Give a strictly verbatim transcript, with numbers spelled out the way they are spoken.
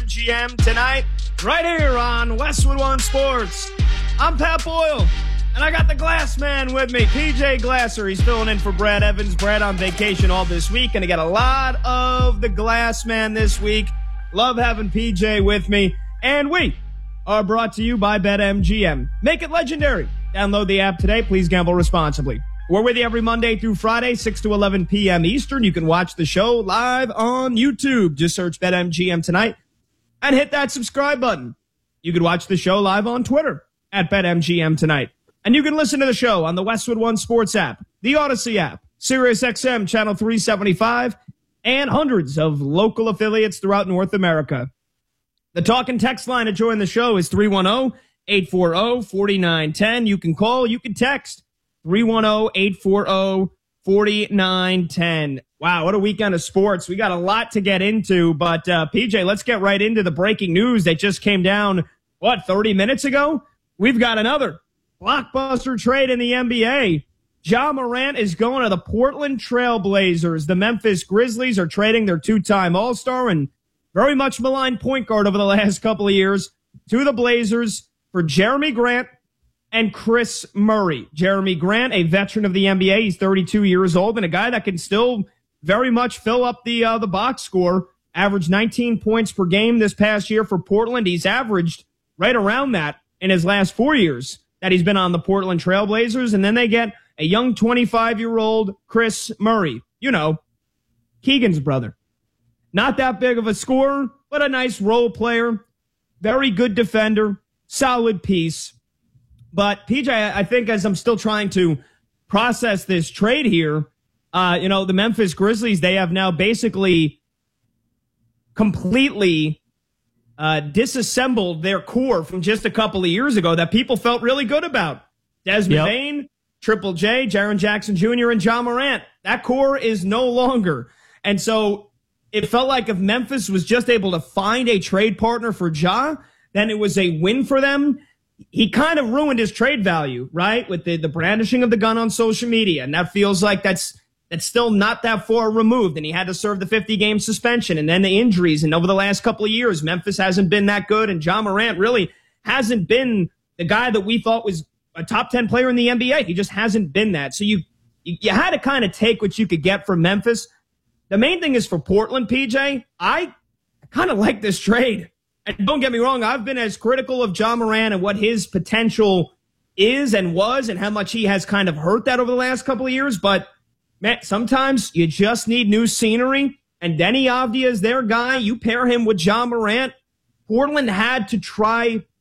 BetMGM tonight, right here on Westwood One Sports. I'm Pat Boyle, and I got the Glass Man with me, P J Glasser. He's filling in for Brad Evans. Brad on vacation all this week, and I got a lot of the Glass Man this week. Love having P J with me, and we are brought to you by BetMGM. Make it legendary. Download the app today. Please gamble responsibly. We're with you every Monday through Friday, six to eleven p.m. Eastern. You can watch the show live on YouTube. Just search BetMGM tonight and hit that subscribe button. You can watch the show live on Twitter at BetMGM tonight. And you can listen to the show on the Westwood One Sports app, the Odyssey app, SiriusXM Channel three seventy-five, and hundreds of local affiliates throughout North America. The talk and text line to join the show is three one zero, eight four zero, four nine one zero. You can call, you can text. three one zero, eight four zero, four nine one zero. Wow, what a weekend of sports. We got a lot to get into, but uh, P J, let's get right into the breaking news that just came down, what, thirty minutes ago? We've got another blockbuster trade in the N B A. Ja Morant is going to the Portland Trail Blazers. The Memphis Grizzlies are trading their two-time All-Star and very much maligned point guard over the last couple of years to the Blazers for Jeremy Grant and Chris Murray. Jeremy Grant, a veteran of the N B A. He's thirty-two years old and a guy that can still very much fill up the uh, the box score. Averaged nineteen points per game this past year for Portland. He's averaged right around that in his last four years that he's been on the Portland Trail Blazers. And then they get a young twenty-five-year-old Chris Murray. You know, Keegan's brother. Not that big of a scorer, but a nice role player. Very good defender. Solid piece. But, P J, I think as I'm still trying to process this trade here, uh, you know, the Memphis Grizzlies, they have now basically completely uh, disassembled their core from just a couple of years ago that people felt really good about. Desmond Yep. Bane, Triple J, Jaren Jackson Junior, and Ja Morant. That core is no longer. And so it felt like if Memphis was just able to find a trade partner for Ja, then it was a win for them. He kind of ruined his trade value, right? With the, the brandishing of the gun on social media. And that feels like that's that's still not that far removed. And he had to serve the fifty-game suspension and then the injuries. And over the last couple of years, Memphis hasn't been that good. And Ja Morant really hasn't been the guy that we thought was a top ten player in the N B A. He just hasn't been that. So you you had to kind of take what you could get from Memphis. The main thing is for Portland, P J, I kind of like this trade. And don't get me wrong, I've been as critical of Ja Morant and what his potential is and was and how much he has kind of hurt that over the last couple of years. But, man, sometimes you just need new scenery. And Denny Avdia is their guy. You pair him with Ja Morant. Portland had to try